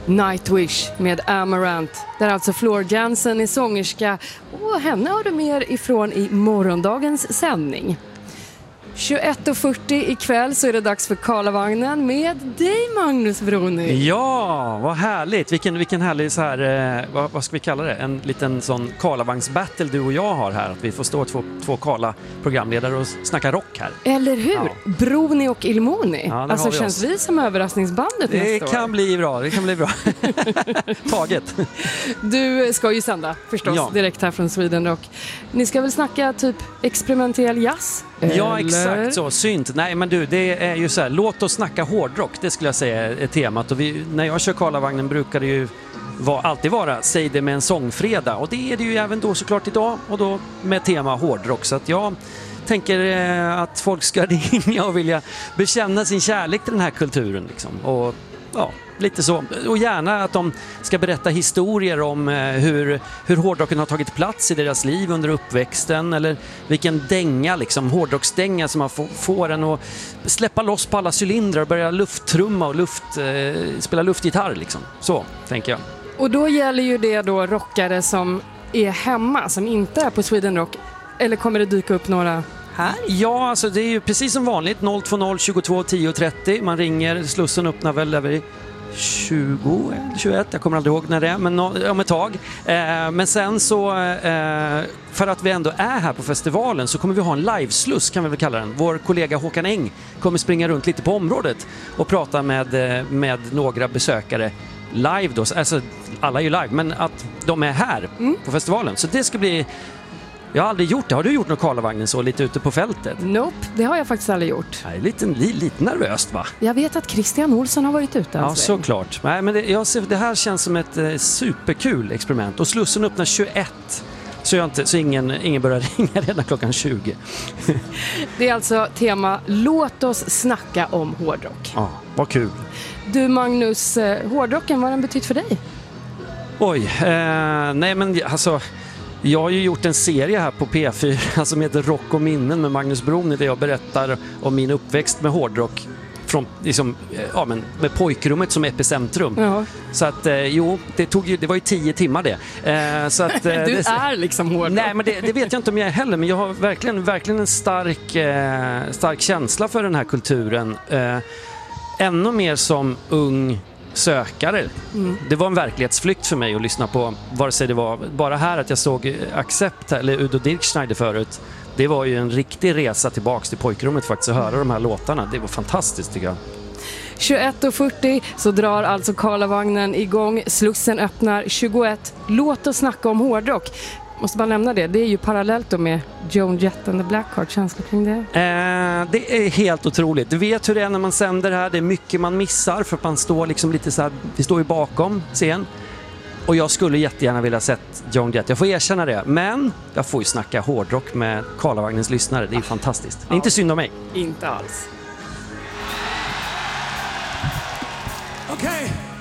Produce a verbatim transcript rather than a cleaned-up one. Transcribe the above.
Nightwish med Amaranth, där alltså Floor Jansen är sångerska, och henne har du mer ifrån i morgondagens sändning. tjugoett och fyrtio ikväll så är det dags för Karlavagnen med dig, Magnus Broni. Ja, vad härligt. Vilken, vilken härlig så här, eh, vad, vad ska vi kalla det? En liten sån Karlavagnsbattle du och jag har här. Att vi får stå två, två Karla-programledare och snacka rock här. Eller hur? Ja. Broni och Ilmoni. Ja, alltså vi känns oss. vi som överraskningsbandet det nästa år? kan bli bra, det kan bli bra. Taget. Du ska ju sända förstås Ja. direkt här från Sweden Rock. Ni ska väl snacka typ experimentell jazz? Ja, Eller? exakt så. Synt. Nej, men du, det är ju så här. Låt oss snacka hårdrock. Det skulle jag säga är temat. Och vi, när jag kör Karlavagnen brukar det ju var, alltid vara Säg det med en sångfredag. Och det är det ju även då såklart idag. Och då med tema hårdrock. Så att jag tänker eh, att folk ska ringa och vilja bekänna sin kärlek till den här kulturen. Liksom. Och ja, lite så. Och gärna att de ska berätta historier om eh, hur, hur hårdrocken har tagit plats i deras liv under uppväxten, eller vilken dänga, liksom, hårdrocksdänga som man får, får en att släppa loss på alla cylindrar och börja lufttrumma och luft, eh, spela luftgitarr. Liksom. Så, tänker jag. Och då gäller ju det då rockare som är hemma, som inte är på Sweden Rock. Eller kommer det dyka upp några här? Ja, alltså det är ju precis som vanligt. noll två noll tjugotvå tio trettio. Man ringer, Slussen öppnar väl där vid tjugo, tjugoett, jag kommer aldrig ihåg när det är, men no, om ett tag. Eh, men sen så, eh, för att vi ändå är här på festivalen, så kommer vi ha en livesluss, kan vi väl kalla den. Vår kollega Håkan Eng kommer springa runt lite på området och prata med, med några besökare live då. Alltså, alla är ju live, men att de är här mm. på festivalen. Så det ska bli... Jag har aldrig gjort det. Har du gjort någon Karlavagnen så lite ute på fältet? Nope, det har jag faktiskt aldrig gjort. Nej, lite, lite nervöst, va? Jag vet att Christian Olsson har varit ute. Ja, såklart. Nej, men det, jag ser, det här känns som ett eh, superkul experiment. Och Slussen öppnar tjugoett. Så, jag inte, så ingen, ingen börjar ringa redan klockan tjugo. Det är alltså tema Låt oss snacka om hårdrock. Ja, vad kul. Du, Magnus, eh, hårdrocken, vad har den betytt för dig? Oj, eh, nej men alltså... Jag har ju gjort en serie här på P fyra som heter Rock och minnen med Magnus Broni, där jag berättar om min uppväxt med hårdrock från, liksom, ja, men med pojkrummet som epicentrum. Ja. Så att, eh, jo, det, tog ju, det var ju tio timmar det. Eh, så att, eh, du det, är liksom hårdrock. Nej, men det, det vet jag inte om jag är heller, men jag har verkligen, verkligen en stark, eh, stark känsla för den här kulturen. Eh, ännu mer som ung sökare. Mm. Det var en verklighetsflykt för mig att lyssna på, vare sig det var bara här att jag såg Accept eller Udo Dirkschneider förut. Det var ju en riktig resa tillbaks till pojkrummet faktiskt, att höra de här låtarna. Det var fantastiskt, tycker jag. tjugoett och fyrtio så drar alltså Karlavagnen igång. Slussen öppnar tjugoett. Låt oss snacka om hårdrock. Måste bara nämna det. Det är ju parallellt då med Joan Jett and the Blackheart. Känslor kring det? Eh, det är helt otroligt. Du vet hur det är när man sänder här. Det är mycket man missar, för att man står liksom lite så här, vi står ju bakom scen. Och jag skulle jättegärna vilja sett Joan Jett. Jag får erkänna det. Men jag får ju snacka hårdrock med Karlavagnens lyssnare. Det är ju fantastiskt. Det är inte synd om mig. Inte alls. Okej. Okay.